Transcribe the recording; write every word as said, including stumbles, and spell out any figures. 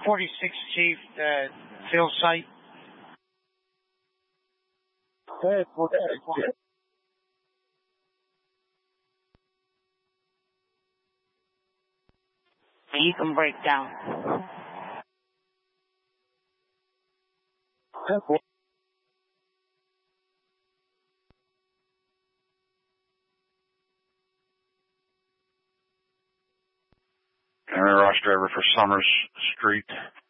forty-six Chief, uh, field site. You can break down. I'm a rush driver for Summers Street.